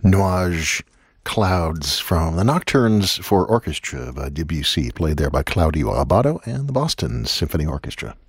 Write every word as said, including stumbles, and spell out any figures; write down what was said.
Nuage Clouds from the Nocturnes for Orchestra by Debussy, played there by Claudio Abbado and the Boston Symphony Orchestra.